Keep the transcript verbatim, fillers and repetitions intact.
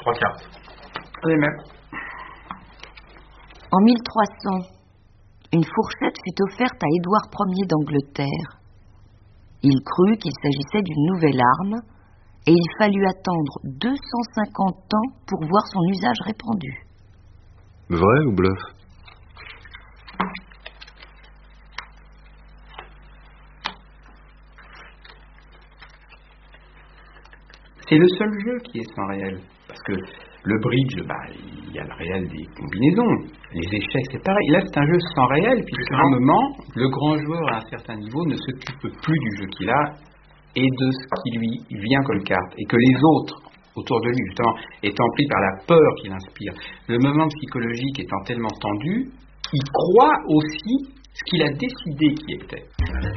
Trois cartes. Les mêmes. En mille trois cents, une fourchette fut offerte à Édouard Ier d'Angleterre. Il crut qu'il s'agissait d'une nouvelle arme et il fallut attendre deux cent cinquante ans pour voir son usage répandu. Vrai ou bluff? C'est le seul jeu qui est sans réel. Parce que le bridge, bah, il y a le réel des combinaisons. Les échecs, c'est pareil. Là, c'est un jeu sans réel, puisqu'à un moment, le grand joueur à un certain niveau ne s'occupe plus du jeu qu'il a et de ce qui lui vient comme carte. Et que les autres, autour de lui, justement, étant pris par la peur qu'il inspire, le moment psychologique étant tellement tendu, il croit aussi ce qu'il a décidé qui était.